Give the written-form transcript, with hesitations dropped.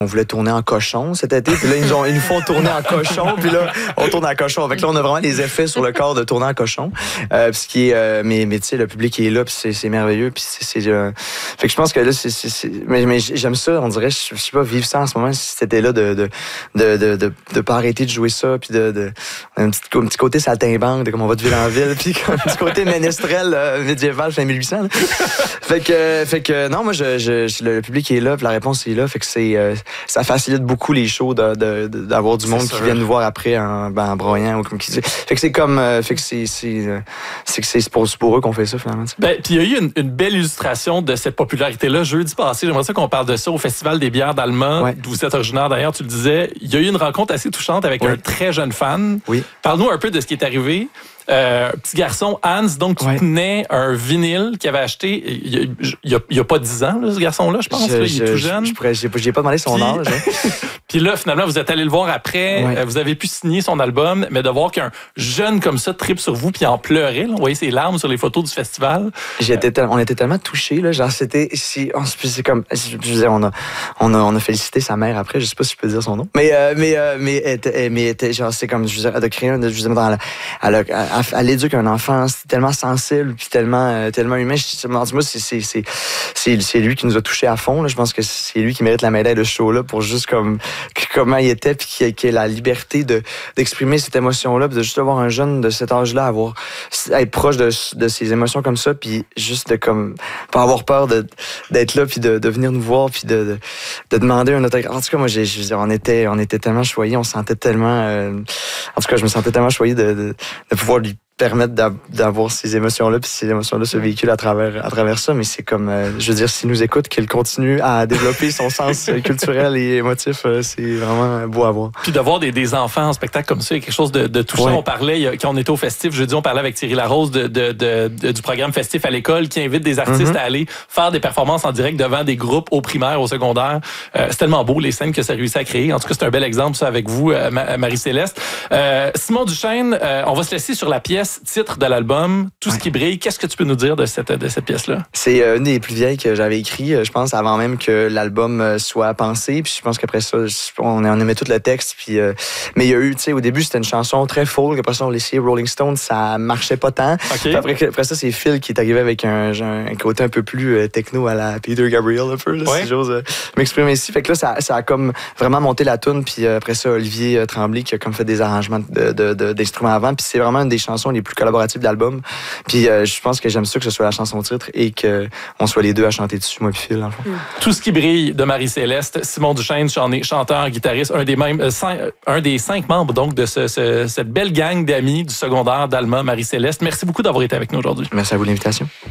On voulait tourner en cochon cet été, puis là, ils nous font tourner en cochon, puis là, on tourne en cochon. Avec là, on a vraiment des effets sur le corps de tourner en cochon. Ce qui est, mais tu sais, le public est là, puis c'est merveilleux, puis fait que je pense que là, mais j'aime ça, on dirait, je sais pas, vivre ça en ce moment, si c'était là de pas arrêter de jouer ça, puis un petit côté saltimbanque, de comme on va de ville en ville, puis un petit côté ménestrel médiéval fin 1800. Là. Fait que non, moi, le public est là, puis la réponse est là, fait que ça facilite beaucoup les shows d'avoir du monde qui vient nous voir après en broyant ou comme qui dit. Fait que c'est comme c'est pour eux qu'on fait ça finalement. Ben, puis il y a eu une belle illustration de cette popularité-là jeudi passé. J'aimerais ça qu'on parle de ça au Festival des bières d'Alma, d'où vous êtes originaire d'ailleurs, tu le disais. Il y a eu une rencontre assez touchante avec un très jeune fan. Oui. Parle-nous un peu de ce qui est arrivé. Petit garçon, Hans, donc, qui tenait un vinyle qu'il avait acheté il y a pas 10 ans, là, ce garçon-là, je pense. Il est tout jeune. J'ai pas demandé son âge. Puis là, finalement, vous êtes allé le voir après. Vous avez pu signer son album, mais de voir qu'un jeune comme ça tripe sur vous puis en pleurait. Là, on voyait ses larmes sur les photos du festival. On était tellement touchés. Là, genre, c'est comme... Je disais, on a félicité sa mère après. Je sais pas si je peux dire son nom. Mais genre, c'est comme... de créer elle éduque un enfant, c'est tellement sensible puis tellement humain. Moi, c'est lui qui nous a touchés à fond. Là. Je pense que c'est lui qui mérite la médaille de ce show-là pour juste comme comment il était puis qu'il ait la liberté d'exprimer cette émotion-là, puis de juste avoir un jeune de cet âge-là être proche de ses émotions comme ça, puis juste de comme pas avoir peur d'être là puis de venir nous voir puis de demander un autographe. En tout cas, moi, on était tellement choyés, on se sentait tellement en tout cas, je me sentais tellement choyé de pouvoir lui permettre d'avoir ces émotions-là, puis ces émotions-là se véhiculent à travers ça, mais c'est comme, je veux dire, s'il nous écoute, qu'il continue à développer son sens culturel et émotif, c'est vraiment beau à voir. Puis de voir des enfants en spectacle comme ça, il y a quelque chose de touchant. Ouais. On parlait, quand on était au festif, jeudi, on parlait avec Thierry Larose du programme festif à l'école qui invite des artistes à aller faire des performances en direct devant des groupes au primaire, au secondaire. C'est tellement beau, les scènes que ça réussit à créer. En tout cas, c'est un bel exemple, ça, avec vous, Marie-Céleste. Simon Duchesne, on va se laisser sur la pièce titre de l'album, Tout ce qui brille. Qu'est-ce que tu peux nous dire de cette pièce-là? C'est une des plus vieilles que j'avais écrit, je pense, avant même que l'album soit pensé. Puis je pense qu'après ça, on aimait tout le texte. Puis, mais il y a eu, tu sais, au début, c'était une chanson très folk. Après ça, on laissait Rolling Stones, ça marchait pas tant. Okay. Après ça, c'est Phil qui est arrivé avec un côté un peu plus techno à la Peter Gabriel, un peu, là, si j'ose m'exprimer ici. Fait que là, ça a comme vraiment monté la toune. Puis après ça, Olivier Tremblay qui a comme fait des arrangements d'instruments avant. Puis c'est vraiment une des chansons les plus collaboratives de l'album. Puis je pense que j'aime ça que ce soit la chanson titre et qu'on soit les deux à chanter dessus, moi puis Phil, dans le fond. Tout ce qui brille de Marie-Céleste. Simon Duchesne, chanteur, guitariste, un des 5 membres donc de cette belle gang d'amis du secondaire d'Alma, Marie-Céleste. Merci beaucoup d'avoir été avec nous aujourd'hui. Merci à vous de l'invitation.